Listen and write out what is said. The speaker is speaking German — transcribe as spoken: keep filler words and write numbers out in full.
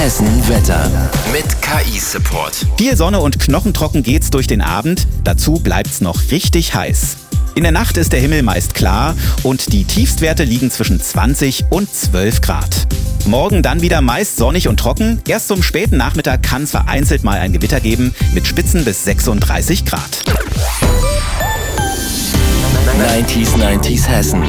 Hessen Wetter mit K I-Support. Viel Sonne und knochentrocken geht's durch den Abend. Dazu bleibt's noch richtig heiß. In der Nacht ist der Himmel meist klar und die Tiefstwerte liegen zwischen zwanzig und zwölf Grad. Morgen dann wieder meist sonnig und trocken. Erst zum späten Nachmittag kann es vereinzelt mal ein Gewitter geben mit Spitzen bis sechsunddreißig Grad. neunzig neunzig Hessen.